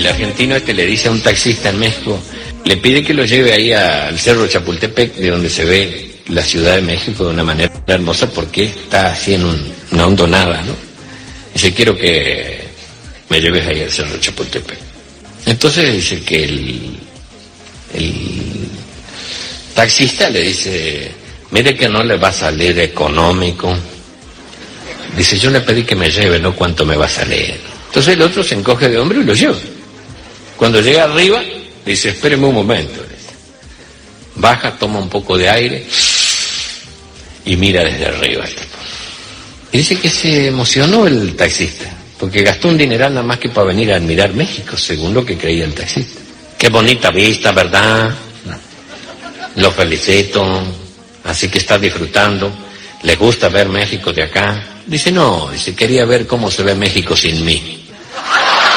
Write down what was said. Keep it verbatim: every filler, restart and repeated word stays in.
el argentino este le dice a un taxista en México, le pide que lo lleve ahí al Cerro Chapultepec, de donde se ve la Ciudad de México de una manera hermosa, porque está así en un, una hondonada, ¿no? Dice, quiero que me lleves ahí al Cerro Chapultepec. Entonces dice que el, el taxista le dice, mire que no le va a salir económico. Dice, yo le pedí que me lleve, no cuánto me va a salir. Entonces el otro se encoge de hombro y lo lleva. Cuando llega arriba, dice, espéreme un momento. Baja, toma un poco de aire y mira desde arriba. Y dice que se emocionó el taxista, porque gastó un dineral nada más que para venir a admirar México, según lo que creía el taxista. Qué bonita vista, ¿verdad? Lo felicito, así que está disfrutando. ¿Le gusta ver México de acá? Dice, no, dice, quería ver cómo se ve México sin mí.